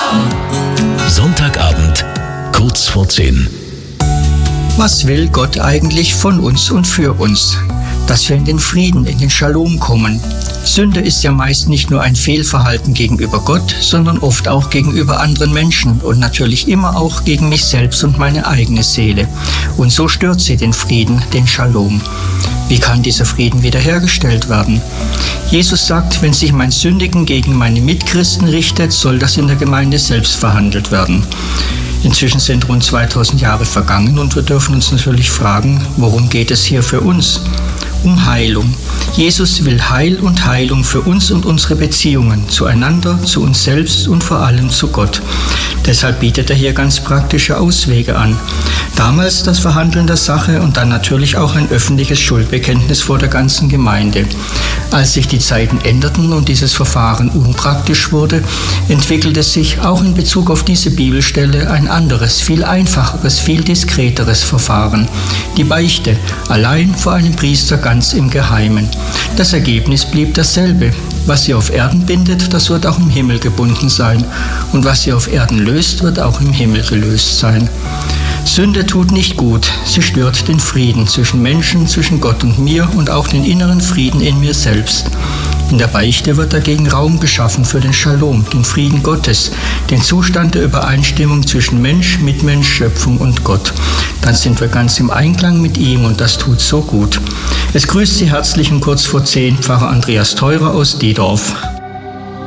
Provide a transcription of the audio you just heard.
Sonntagabend, kurz vor 10. Was will Gott eigentlich von uns und für uns? Dass wir in den Frieden, in den Shalom kommen. Sünde ist ja meist nicht nur ein Fehlverhalten gegenüber Gott, sondern oft auch gegenüber anderen Menschen und natürlich immer auch gegen mich selbst und meine eigene Seele. Und so stört sie den Frieden, den Shalom. Wie kann dieser Frieden wiederhergestellt werden? Jesus sagt, wenn sich mein Sündigen gegen meine Mitchristen richtet, soll das in der Gemeinde selbst verhandelt werden. Inzwischen sind rund 2000 Jahre vergangen und wir dürfen uns natürlich fragen, worum geht es hier für uns? Um Heilung. Jesus will Heil und Heilung für uns und unsere Beziehungen zueinander, zu uns selbst und vor allem zu Gott. Deshalb bietet er hier ganz praktische Auswege an. Damals das Verhandeln der Sache und dann natürlich auch ein öffentliches Schuldbekenntnis vor der ganzen Gemeinde. Als sich die Zeiten änderten und dieses Verfahren unpraktisch wurde, entwickelte sich auch in Bezug auf diese Bibelstelle ein anderes, viel einfacheres, viel diskreteres Verfahren. Die Beichte, allein vor einem Priester ganz im Geheimen. Das Ergebnis blieb dasselbe. Was ihr auf Erden bindet, das wird auch im Himmel gebunden sein. Und was ihr auf Erden löst, wird auch im Himmel gelöst sein. Sünde tut nicht gut. Sie stört den Frieden zwischen Menschen, zwischen Gott und mir und auch den inneren Frieden in mir selbst. In der Beichte wird dagegen Raum geschaffen für den Shalom, den Frieden Gottes, den Zustand der Übereinstimmung zwischen Mensch, Mitmensch, Schöpfung und Gott. Dann sind wir ganz im Einklang mit ihm und das tut so gut. Es grüßt Sie herzlich um kurz vor 10 Pfarrer Andreas Theurer aus Diedorf.